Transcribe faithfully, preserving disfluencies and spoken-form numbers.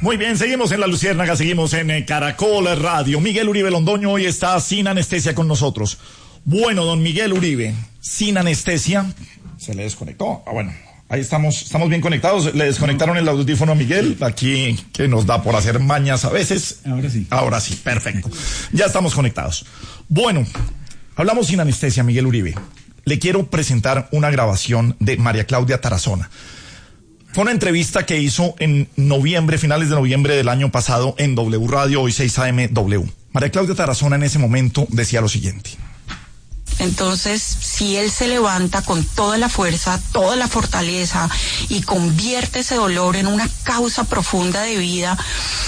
Muy bien, seguimos en La Luciérnaga, seguimos en eh, Caracol Radio. Miguel Uribe Londoño hoy está sin anestesia con nosotros. Bueno, don Miguel Uribe, sin anestesia, se le desconectó. Ah, bueno, ahí estamos, estamos bien conectados. Le desconectaron el audífono a Miguel, aquí que nos da por hacer mañas a veces. Ahora sí. Ahora sí, perfecto. Ya estamos conectados. Bueno, hablamos sin anestesia, Miguel Uribe. Le quiero presentar una grabación de María Claudia Tarazona. Fue una entrevista que hizo en noviembre, finales de noviembre del año pasado en W Radio, hoy seis A M W. María Claudia Tarazona en ese momento decía lo siguiente. Entonces, si él se levanta con toda la fuerza, toda la fortaleza y convierte ese dolor en una causa profunda de vida,